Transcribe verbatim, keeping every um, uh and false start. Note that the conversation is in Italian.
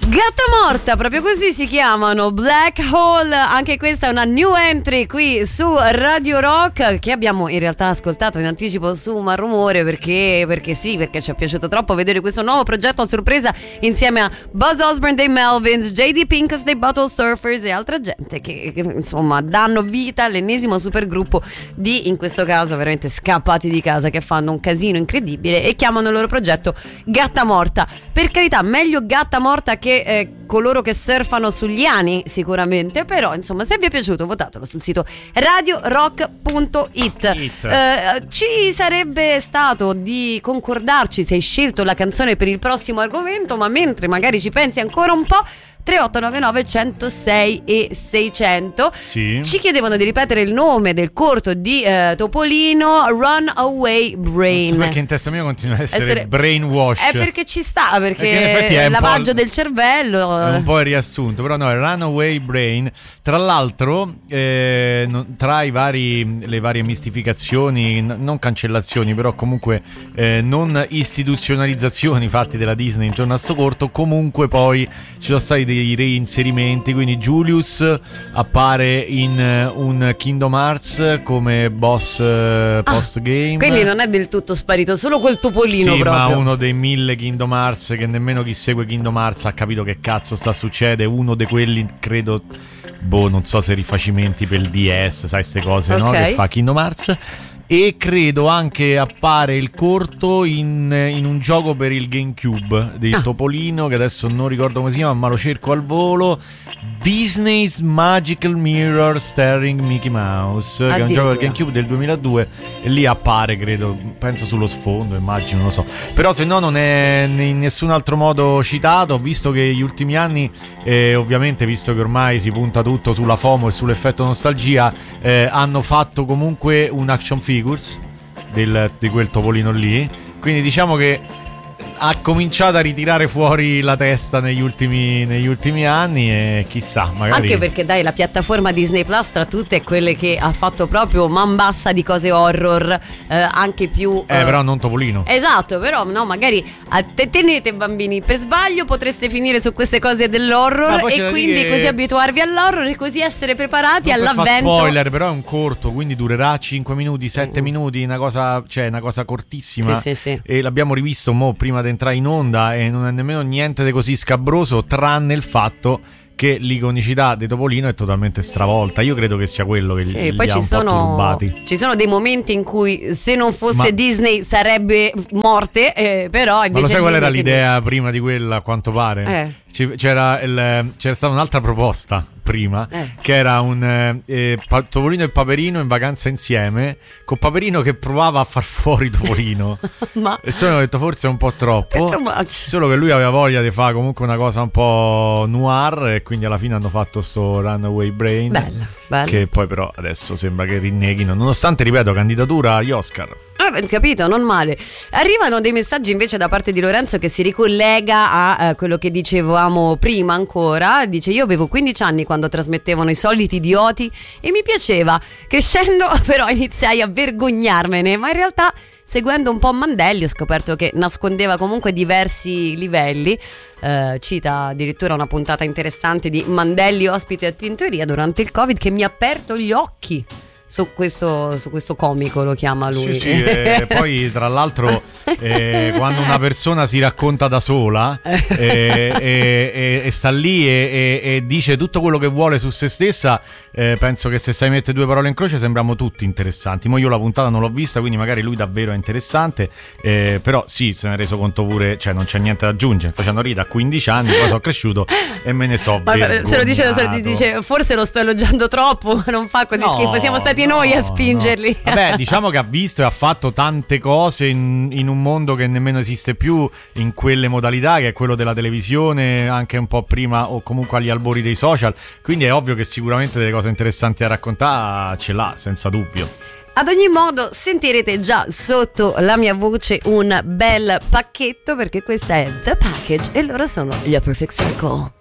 Gatta Morta, proprio così si chiamano, Black Hole. Anche questa è una new entry qui su Radio Rock, che abbiamo in realtà ascoltato in anticipo su Malrumore perché, perché sì, perché ci è piaciuto troppo vedere questo nuovo progetto a sorpresa insieme a Buzz Osborne dei Melvins, J D Pinkett dei Bottle Surfers e altra gente che, che insomma danno vita all'ennesimo supergruppo di, in questo caso veramente scappati di casa, che fanno un casino incredibile e chiamano il loro progetto Gatta Morta. Per carità, meglio Gatta Morta che Eh, coloro che surfano sugli ani sicuramente, però insomma se vi è piaciuto votatelo sul sito radio rock punto it. Eh, ci sarebbe stato di concordarci se hai scelto la canzone per il prossimo argomento, ma mentre magari ci pensi ancora un po', tre otto nove nove uno zero sei e seicento. Sì. Ci chiedevano di ripetere il nome del corto di eh, Topolino, Runaway Brain. Non so perché in testa mia continua ad essere, essere brainwash. È perché ci sta, perché, perché in effetti è il un lavaggio po' del cervello è un po' il riassunto, però no, è Runaway Brain. Tra l'altro eh, non, tra i vari, le varie mistificazioni, n- non cancellazioni, però comunque eh, non istituzionalizzazioni fatti della Disney intorno a sto corto, comunque poi ci sono stati dei i reinserimenti, quindi Julius appare in uh, un Kingdom Hearts come boss uh, post game, ah, quindi non è del tutto sparito, solo quel topolino sì, proprio. ma uno dei mille Kingdom Hearts che nemmeno chi segue Kingdom Hearts ha capito che cazzo sta succedendo. Uno di quelli, credo, boh, non so se rifacimenti per il D S, sai, ste cose, okay, no? Che fa Kingdom Hearts. E credo anche appare il corto in, in un gioco per il GameCube del ah. Topolino, che adesso non ricordo come si chiama, ma lo cerco al volo. Disney's Magical Mirror starring Mickey Mouse, che è un gioco del GameCube del duemiladue, e lì appare, credo, penso sullo sfondo, immagino, non lo so. Però se no non è in nessun altro modo citato, visto che gli ultimi anni, eh, ovviamente, visto che ormai si punta tutto sulla FOMO e sull'effetto nostalgia, eh, hanno fatto comunque un action figures del, di quel Topolino lì, quindi diciamo che ha cominciato a ritirare fuori la testa negli ultimi, negli ultimi anni, e chissà, magari. Anche perché dai, la piattaforma Disney Plus tra tutte è quelle che ha fatto proprio man bassa di cose horror, eh, anche più eh, eh, però non Topolino. Esatto, però no, magari a te, tenete bambini, per sbaglio potreste finire su queste cose dell'horror e quindi che... così abituarvi all'horror e così essere preparati non all'avvento. Fa spoiler, però è un corto, quindi durerà cinque minuti, sette uh. minuti, una cosa, cioè una cosa cortissima. Sì, sì, sì. E l'abbiamo rivisto mo prima di entrare in onda e non è nemmeno niente di così scabroso, tranne il fatto che l'iconicità di Topolino è totalmente stravolta. Io credo che sia quello che sì, gli, poi gli ci ha un sono, po' turbati. Ci sono dei momenti in cui se non fosse ma, Disney sarebbe morte, eh, però invece ma lo sai qual era Disney l'idea che... prima di quella, a quanto pare? Eh. C'era, il, c'era stata un'altra proposta prima, eh. che era un eh, Topolino e Paperino in vacanza insieme, con Paperino che provava a far fuori Topolino. Ma... e solo ho detto forse è un po' troppo, solo che lui aveva voglia di fare comunque una cosa un po' noir, e quindi alla fine hanno fatto sto Runaway Brain. Bella, bella. Che poi però adesso sembra che rinneghino, nonostante, ripeto, candidatura agli Oscar. Ah, capito, non male. Arrivano dei messaggi invece da parte di Lorenzo che si ricollega a eh, quello che dicevamo prima ancora. Dice: io avevo quindici anni quando trasmettevano i soliti idioti e mi piaceva. Crescendo però iniziai a vergognarmene, ma in realtà seguendo un po' Mandelli ho scoperto che nascondeva comunque diversi livelli. Eh, cita addirittura una puntata interessante di Mandelli ospite a Tintoria durante il Covid che mi ha aperto gli occhi su questo, su questo comico, lo chiama lui. Sì, sì, e poi tra l'altro eh, quando una persona si racconta da sola eh, e, e, e sta lì e, e, e dice tutto quello che vuole su se stessa, eh, penso che se sai mettere due parole in croce sembriamo tutti interessanti. Mo io la puntata non l'ho vista, quindi magari lui davvero è interessante, eh, però sì, se ne è reso conto pure, cioè non c'è niente da aggiungere, facendo rida a quindici anni, poi sono cresciuto e me ne so vergognato. Se lo dice da solo, dice forse lo sto elogiando troppo, non fa così no, schifo, siamo stati no, noi a spingerli. No. Vabbè, diciamo che ha visto e ha fatto tante cose in, in un mondo che nemmeno esiste più, in quelle modalità, che è quello della televisione, anche un po' prima o comunque agli albori dei social, quindi è ovvio che sicuramente delle cose interessanti da raccontare ce l'ha, senza dubbio. Ad ogni modo sentirete già sotto la mia voce un bel pacchetto, perché questa è The Package e loro sono gli A Perfect Circle.